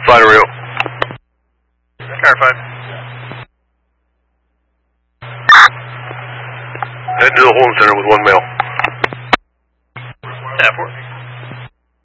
Fighter Rio. Clarified. Head to the holding center with 1 male. Tap 4.